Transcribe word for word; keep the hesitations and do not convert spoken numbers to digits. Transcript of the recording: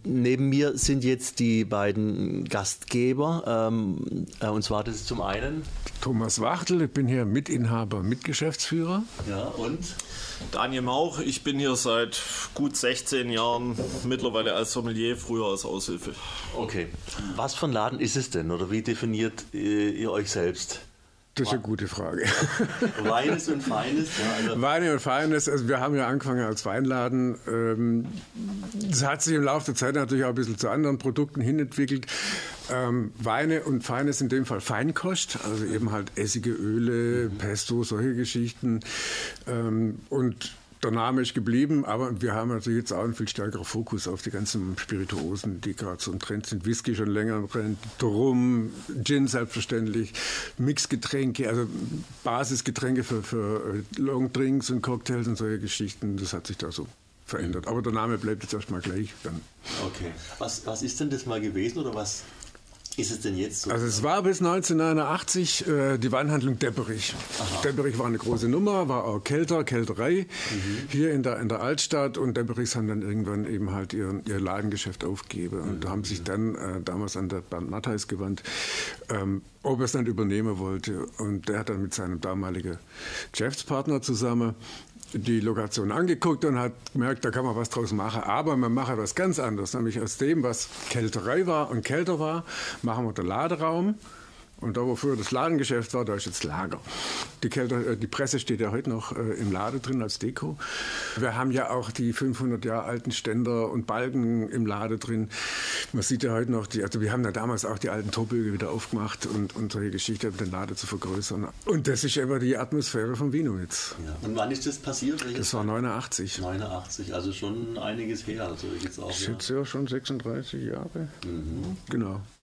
neben mir sind jetzt die beiden Gastgeber. Ähm, äh, und zwar, das ist zum einen Thomas Wachtel, ich bin hier Mitinhaber, Mitgeschäftsführer. Ja, und Daniel Mauch, ich bin hier seit gut sechzehn Jahren, mittlerweile als Sommelier, früher als Aushilfe. Okay. Was für ein Laden ist es denn oder wie definiert äh, ihr euch selbst? Das ist eine gute Frage. Weines und Feines? Ja, also Weine und Feines, also wir haben ja angefangen als Weinladen. Ähm, das hat sich im Laufe der Zeit natürlich auch ein bisschen zu anderen Produkten hinentwickelt. Ähm, Weine und Feines, in dem Fall Feinkost, also eben halt Essige, Öle, mhm. Pesto, solche Geschichten. Ähm, und der Name ist geblieben, aber wir haben natürlich jetzt auch einen viel stärkeren Fokus auf die ganzen Spirituosen, die gerade so ein Trend sind. Whisky schon länger im Trend, Rum, Gin selbstverständlich, Mixgetränke, also Basisgetränke für, für Longdrinks und Cocktails und solche Geschichten. Das hat sich da so verändert. Aber der Name bleibt jetzt erstmal gleich. Dann. Okay. Was, was ist denn das mal gewesen oder was ist es denn jetzt so? Also es war bis neunzehnhundertneunundachtzig äh, die Weinhandlung Depperich. Aha. Depperich war eine große Nummer, war auch Kelter, Kelterei mhm. hier in der, in der Altstadt und Depperichs haben dann irgendwann eben halt ihr, ihr Ladengeschäft aufgegeben und mhm. haben sich dann äh, damals an der Bernd Mattheis gewandt, ähm, ob er es dann übernehmen wollte und der hat dann mit seinem damaligen Geschäftspartner zusammen die Lokation angeguckt und hat gemerkt, da kann man was draus machen. Aber man macht was ganz anderes, nämlich aus dem, was Kelterei war und kälter war, machen wir den Laderaum. Und da, wo früher das Ladengeschäft war, da ist jetzt Lager. Die, Kälte, die Presse steht ja heute noch äh, im Laden drin als Deko. Wir haben ja auch die fünfhundert Jahre alten Ständer und Balken im Laden drin. Man sieht ja heute noch, die, also wir haben ja damals auch die alten Torbögen wieder aufgemacht und, und solche Geschichten, um den Laden zu vergrößern. Und das ist eben die Atmosphäre von Wienowitz. Ja. Und wann ist das passiert? Das war neunundachtzig. neunundachtzig, also schon einiges her. Also jetzt auch, ich schätze ja schon sechsunddreißig Jahre. Mhm. Genau.